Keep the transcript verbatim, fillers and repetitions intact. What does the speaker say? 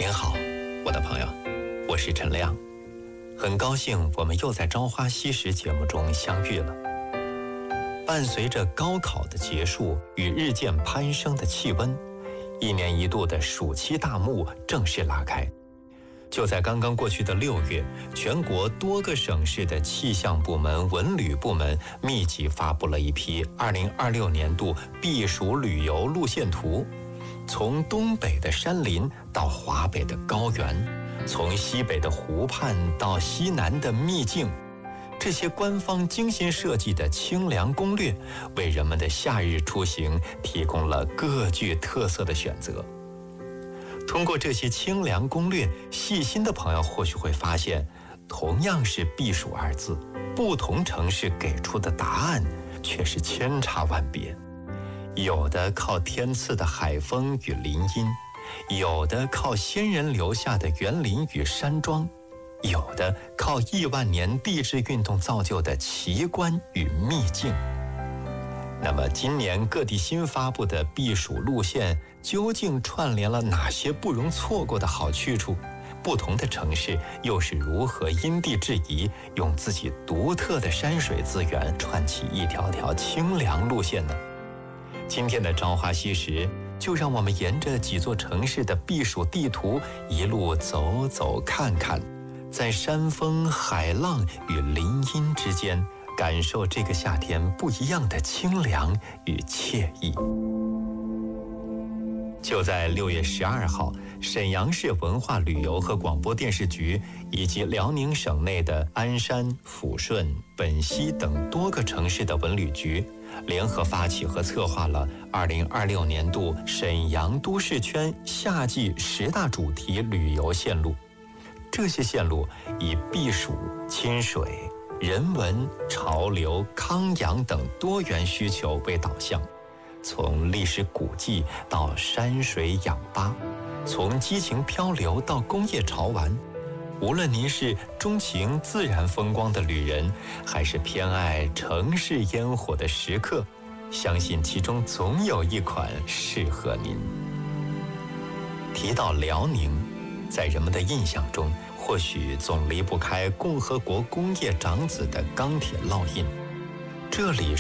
您好，我的朋友，我是陈亮，很高兴我们又在《朝花夕拾》节目中相遇了。伴随着高考的结束与日渐攀升的气温，一年一度的暑期大幕正式拉开。就在刚刚过去的六月，全国多个省市的气象部门、文旅部门密集发布了一批二零二六年度避暑旅游路线图。从东北的山林到华北的高原，从西北的湖畔到西南的秘境，这些官方精心设计的清凉攻略，为人们的夏日出行提供了各具特色的选择。通过这些清凉攻略，细心的朋友或许会发现，同样是避暑二字，不同城市给出的答案却是千差万别。有的靠天赐的海风与林荫，有的靠先人留下的园林与山庄，有的靠亿万年地质运动造就的奇观与秘境。那么今年各地新发布的避暑路线究竟串联了哪些不容错过的好去处？不同的城市又是如何因地制宜，用自己独特的山水资源串起一条条清凉路线呢？今天的朝花夕拾，就让我们沿着几座城市的避暑地图一路走走看看，在山峰、海浪与林荫之间，感受这个夏天不一样的清凉与惬意。就在六月十二号，沈阳市文化旅游和广播电视局以及辽宁省内的鞍山、抚顺、本溪等多个城市的文旅局联合发起和策划了二零二六年度沈阳都市圈夏季十大主题旅游线路。这些线路以避暑、亲水、人文、潮流、康养等多元需求为导向，从历史古迹到山水氧吧，从激情漂流到工业潮玩，无论您是钟情自然风光的旅人，还是偏爱城市烟火的食客，相信其中总有一款适合您。提到辽宁，在人们的印象中，或许总离不开共和国工业长子的钢铁烙印。这里